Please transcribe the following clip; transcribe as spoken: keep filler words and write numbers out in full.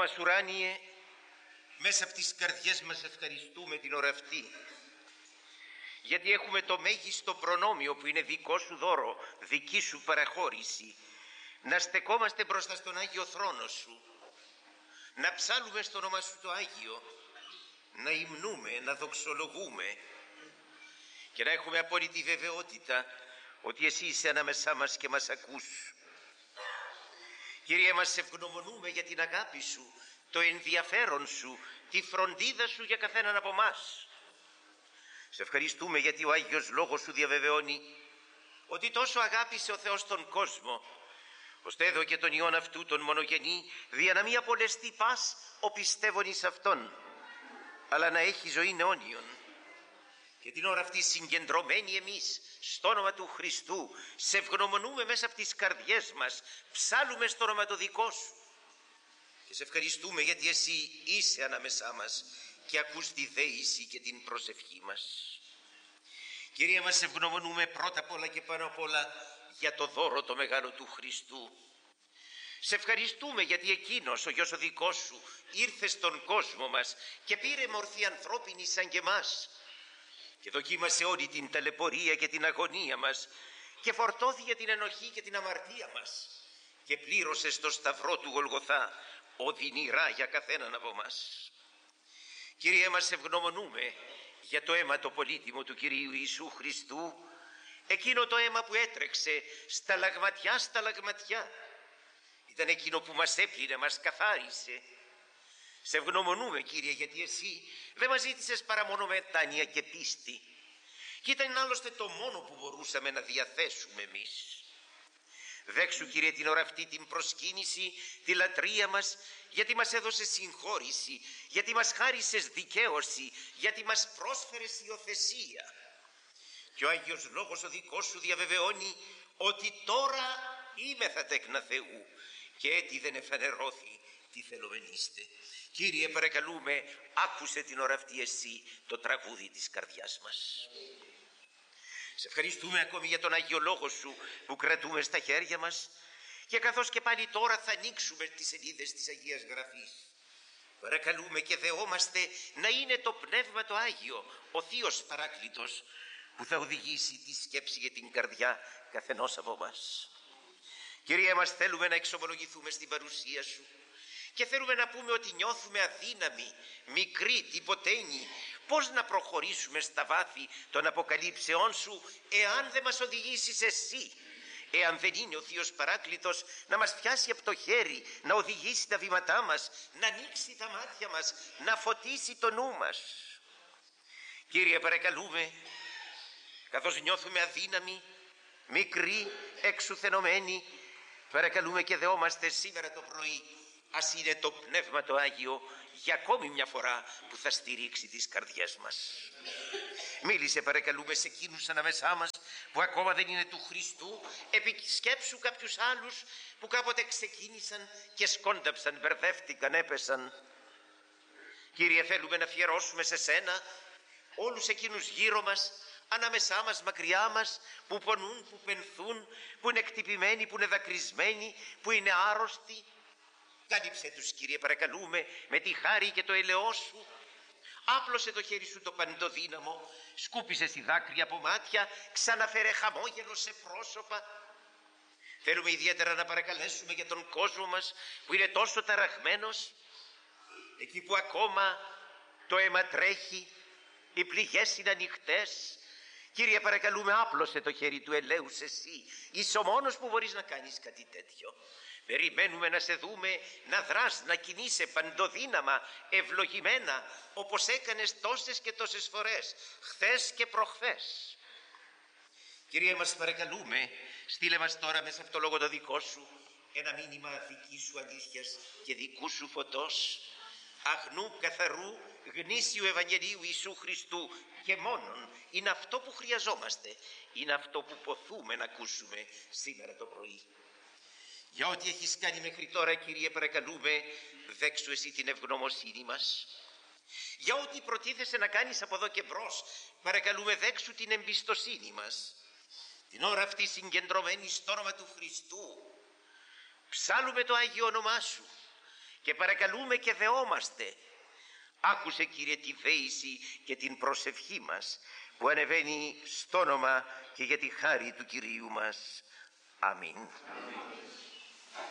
μας ουράνιε, μέσα από τις καρδιές μας ευχαριστούμε την ώρα αυτή, γιατί έχουμε το μέγιστο προνόμιο που είναι δικό σου δώρο, δική σου παραχώρηση, να στεκόμαστε μπροστά στον Άγιο Θρόνο σου, να ψάλουμε στο όνομα σου το Άγιο, να υμνούμε, να δοξολογούμε και να έχουμε απόλυτη βεβαιότητα ότι εσύ είσαι ανάμεσά μας και μας ακούς. Κύριε, μας ευγνωμονούμε για την αγάπη σου, το ενδιαφέρον σου, τη φροντίδα σου για καθέναν από εμάς. Σε ευχαριστούμε γιατί ο Άγιος Λόγος σου διαβεβαιώνει ότι τόσο αγάπησε ο Θεός τον κόσμο, ώστε έδω και τον Υιόν αυτού τον μονογενή, δια να μη απολεστεί πας ο πιστεύων εις Αυτόν, αλλά να έχει ζωή αιώνιον. Και την ώρα αυτή συγκεντρωμένοι εμείς στο όνομα του Χριστού, σε ευγνωμονούμε μέσα από τις καρδιές μας, ψάλουμε στο όνομα το δικό σου και σε ευχαριστούμε γιατί εσύ είσαι ανάμεσά μας και ακούς τη δέηση και την προσευχή μας. Κύριε, μας ευγνωμονούμε πρώτα απ' όλα και πάνω απ' όλα για το δώρο το μεγάλο του Χριστού. Σε ευχαριστούμε γιατί εκείνος, ο Γιος ο δικός σου, ήρθε στον κόσμο μας και πήρε μορφή ανθρώπινη σαν και εμάς και δοκίμασε όλη την ταλαιπωρία και την αγωνία μας και φορτώθηκε την ενοχή και την αμαρτία μας και πλήρωσε στο σταυρό του Γολγοθά οδυνηρά για καθέναν από μας. Κύριε, μας ευγνωμονούμε για το αίμα το πολύτιμο του Κυρίου Ιησού Χριστού, εκείνο το αίμα που έτρεξε στα λαγματιά στα λαγματιά. Ήταν εκείνο που μας έπλυνε, μας καθάρισε. Σε ευγνωμονούμε, Κύριε, γιατί εσύ δεν μας ζήτησες παρά μόνο μετάνοια και πίστη. Και ήταν άλλωστε το μόνο που μπορούσαμε να διαθέσουμε εμείς. Δέξου, Κύριε, την ώρα αυτή την προσκύνηση, τη λατρεία μας, γιατί μας έδωσες συγχώρηση, γιατί μας χάρισες δικαίωση, γιατί μας πρόσφερες υιοθεσία. Και ο Άγιος Λόγος ο δικός σου διαβεβαιώνει ότι τώρα είμεθα τέκνα Θεού και έτι δεν εφανερώθη τι θελομενείστε. Κύριε, παρακαλούμε, άκουσε την ώρα αυτή εσύ το τραγούδι της καρδιάς μας. Σε ευχαριστούμε ακόμη για τον Άγιο Λόγο σου που κρατούμε στα χέρια μας και καθώς και πάλι τώρα θα ανοίξουμε τις σελίδες της Αγίας Γραφής. Παρακαλούμε και δεόμαστε να είναι το Πνεύμα το Άγιο, ο Θείος Παράκλητος, που θα οδηγήσει τη σκέψη και την καρδιά καθενός από μας. Κυρία μας, θέλουμε να εξομολογηθούμε στην παρουσία σου και θέλουμε να πούμε ότι νιώθουμε αδύναμοι, μικροί, τυποτένιοι. Πώς να προχωρήσουμε στα βάθη των αποκαλύψεών σου εάν δεν μας οδηγήσεις εσύ, εάν δεν είναι ο Θείος Παράκλητος να μας πιάσει από το χέρι, να οδηγήσει τα βήματά μας, να ανοίξει τα μάτια μας, να φωτίσει το νου μας. Κύριε, παρακαλούμε, καθώς νιώθουμε αδύναμοι, μικροί, εξουθενωμένοι, παρακαλούμε και δεόμαστε σήμερα το πρωί, ας είναι το Πνεύμα το Άγιο για ακόμη μια φορά που θα στηρίξει τις καρδιές μας. Μίλησε, παρακαλούμε, σε εκείνους ανάμεσά μας που ακόμα δεν είναι του Χριστού. Επισκέψου κάποιους άλλους που κάποτε ξεκίνησαν και σκόνταψαν, μπερδεύτηκαν, έπεσαν. Κύριε, θέλουμε να αφιερώσουμε σε σένα όλους εκείνους γύρω μας, ανάμεσά μας, μακριά μας, που πονούν, που πενθούν, που είναι εκτυπημένοι, που είναι δακρυσμένοι, που είναι άρρωστοι. Κάλυψε τους, Κύριε, παρακαλούμε, με τη χάρη και το ελαιό σου. Άπλωσε το χέρι σου το παντοδύναμο, σκούπισε στη δάκρυα από μάτια, ξαναφέρε χαμόγελο σε πρόσωπα. Θέλουμε ιδιαίτερα να παρακαλέσουμε για τον κόσμο μας που είναι τόσο ταραγμένος, εκεί που ακόμα το αίμα τρέχει, οι πληγές είναι ανοιχτές. Κύριε, παρακαλούμε, άπλωσε το χέρι του ελέους εσύ, είσαι ο μόνος που μπορείς να κάνεις κάτι τέτοιο. Περιμένουμε να σε δούμε να δράς, να κινείσαι παντοδύναμα, ευλογημένα, όπως έκανες τόσες και τόσες φορές, χθες και προχθές. Κύριε, μας παρακαλούμε, στείλε μας τώρα μέσα από το λόγο το δικό σου ένα μήνυμα δικής σου αλήθειας και δικού σου φωτός, αγνού, καθαρού, γνήσιου Ευαγγελίου Ιησού Χριστού και μόνον. Είναι αυτό που χρειαζόμαστε, είναι αυτό που ποθούμε να ακούσουμε σήμερα το πρωί. Για ό,τι έχεις κάνει μέχρι τώρα, Κύριε, παρακαλούμε, δέξου εσύ την ευγνωμοσύνη μας. Για ό,τι προτίθεσαι να κάνεις από εδώ και μπρος, παρακαλούμε, δέξου την εμπιστοσύνη μας. Την ώρα αυτή συγκεντρωμένη στο όνομα του Χριστού, ψάλουμε το Άγιο όνομά σου και παρακαλούμε και δεόμαστε. Άκουσε, Κύριε, τη θέηση και την προσευχή μας που ανεβαίνει στο όνομα και για τη χάρη του Κυρίου μας. Αμήν. Αμήν.